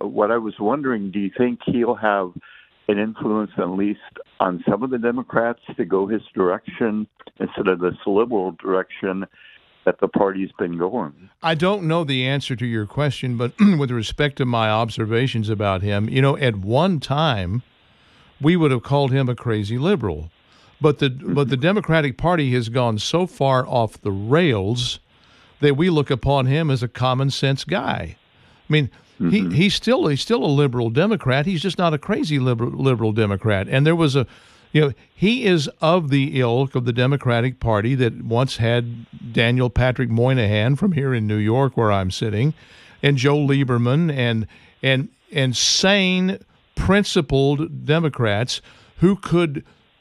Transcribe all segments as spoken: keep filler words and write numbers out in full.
what I was wondering, do you think he'll have an influence at least on some of the Democrats to go his direction instead of this liberal direction that the party's been going? I don't know the answer to your question, but with respect to my observations about him, you know, at one time, we would have called him a crazy liberal. But the mm-hmm. but the Democratic Party has gone so far off the rails that we look upon him as a common sense guy. I mean, mm-hmm. he he's still he's still a liberal Democrat. He's just not a crazy liberal liberal Democrat. And there was a, you know, he is of the ilk of the Democratic Party that once had Daniel Patrick Moynihan from here in New York, where I'm sitting, and Joe Lieberman, and and and sane, principled Democrats who could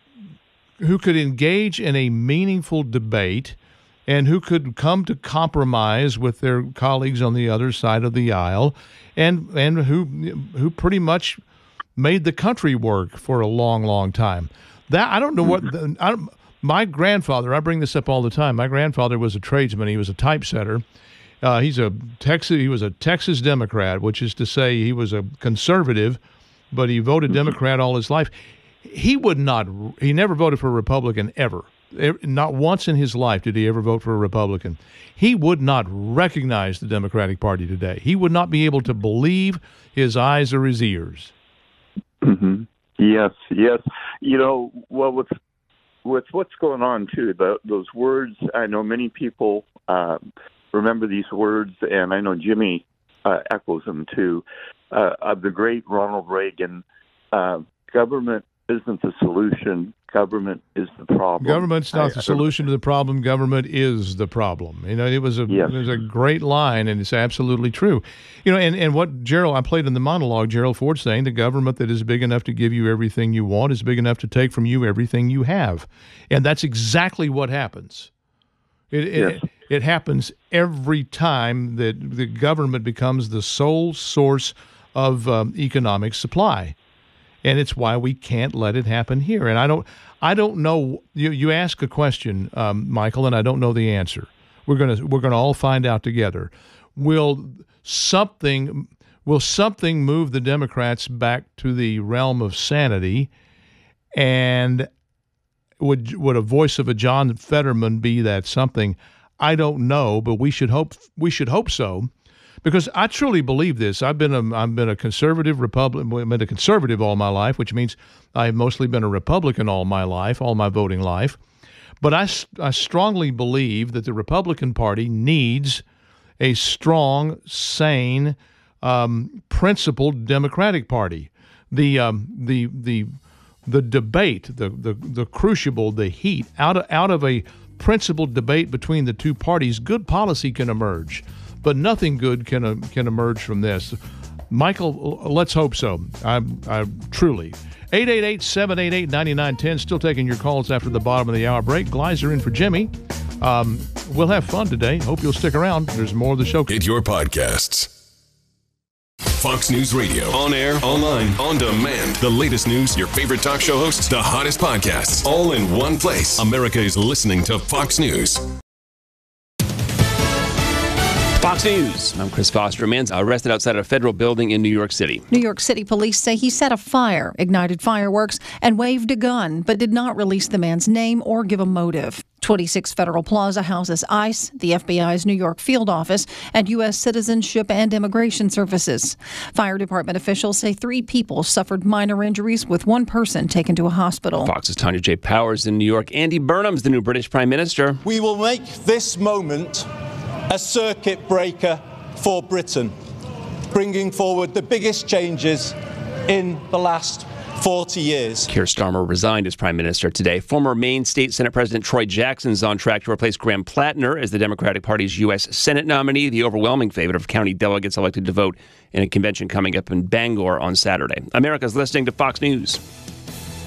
who could engage in a meaningful debate and who could come to compromise with their colleagues on the other side of the aisle, and and who who pretty much made the country work for a long, long time. That I don't know what the, I don't, my grandfather. I bring this up all the time. My grandfather was a tradesman. He was a typesetter. Uh, he's a Texas. He was a Texas Democrat, which is to say he was a conservative, but he voted Democrat all his life. He would not. He never voted for a Republican ever. Not once in his life did he ever vote for a Republican. He would not recognize the Democratic Party today. He would not be able to believe his eyes or his ears. Mm-hmm. Yes, yes. You know, well, with with what's going on too, the, those words. I know many people uh, remember these words, and I know Jimmy uh, echoes them too. Uh, of the great Ronald Reagan, uh, government isn't the solution. Government is the problem. Government's not I, the solution to the problem. Government is the problem. You know, it was a yes. it was a great line, and it's absolutely true. You know, and, and what Gerald, I played in the monologue, Gerald Ford saying, the government that is big enough to give you everything you want is big enough to take from you everything you have. And that's exactly what happens. It, yes. it, it happens every time that the government becomes the sole source of um, economic supply. And it's why we can't let it happen here. And I don't, I don't know. You, you ask a question, um, Michael, and I don't know the answer. We're gonna, we're gonna all find out together. Will something, will something move the Democrats back to the realm of sanity? And would, would a voice of a John Fetterman be that something? I don't know, but we should hope. We should hope so. Because I truly believe this. I've been a I've been a conservative Republican. I've been a conservative all my life, which means I've mostly been a Republican all my life, all my voting life. But I, I strongly believe that the Republican Party needs a strong, sane, um, principled Democratic Party. The um, the the the debate, the the the crucible, the heat out of out of a principled debate between the two parties, good policy can emerge. But nothing good can uh, can emerge from this. Michael, let's hope so. I, I truly. eight eight eight, seven eight eight, nine nine one zero. Still taking your calls after the bottom of the hour break. Gleiser in for Jimmy. Um, we'll have fun today. Hope you'll stick around. There's more of the show. Get your podcasts. Fox News Radio. On air, online, on demand. The latest news, your favorite talk show hosts, the hottest podcasts, all in one place. America is listening to Fox News. Fox News. I'm Chris Foster. A man's arrested outside a federal building in New York City. New York City police say he set a fire, ignited fireworks, and waved a gun, but did not release the man's name or give a motive. twenty-six Federal Plaza houses ICE, the F B I's New York field office, and U S Citizenship and Immigration Services. Fire department officials say three people suffered minor injuries, with one person taken to a hospital. Fox's Tanya J. Powers in New York. Andy Burnham's the new British Prime Minister. We will make this moment a circuit breaker for Britain, bringing forward the biggest changes in the last forty years. Keir Starmer resigned as Prime Minister today. Former Maine State Senate President Troy Jackson is on track to replace Graham Plattner as the Democratic Party's U S Senate nominee, the overwhelming favorite of county delegates elected to vote in a convention coming up in Bangor on Saturday. America's listening to Fox News.